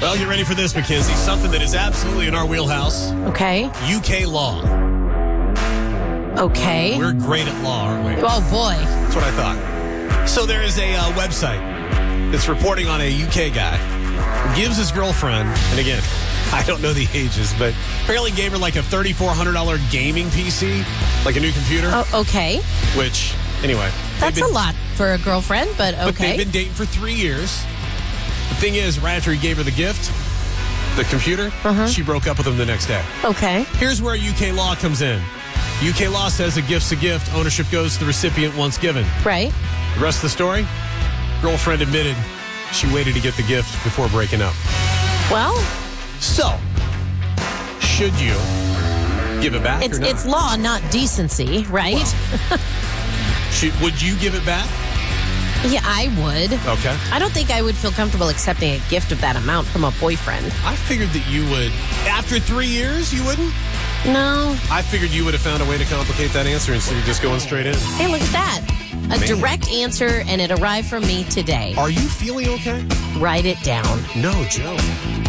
Well, get ready for this, Mackenzie. Something that is absolutely in our wheelhouse. Okay. UK law. Okay. We're great at law, aren't we? Oh, boy. That's what I thought. So there is a website that's reporting on a UK guy who gives his girlfriend, and again, I don't know the ages, but apparently gave her like a $3,400 gaming PC, like a new computer. Oh, okay. Which, anyway. That's a lot for a girlfriend, but okay. But they've been dating for 3 years. The thing is, right after he gave her the gift, the computer, she broke up with him the next day. Okay. Here's where UK law comes in. UK law says a gift's a gift. Ownership goes to the recipient once given. Right. The rest of the story? Girlfriend admitted she waited to get the gift before breaking up. Well. So, should you give it back or not? It's law, not decency, right? Well, would you give it back? Yeah, I would. Okay. I don't think I would feel comfortable accepting a gift of that amount from a boyfriend. I figured that you would. After 3 years, you wouldn't? No. I figured you would have found a way to complicate that answer instead of just going straight in. Hey, look at that. A direct answer, and it arrived from me today. Are you feeling okay? Write it down. No joke.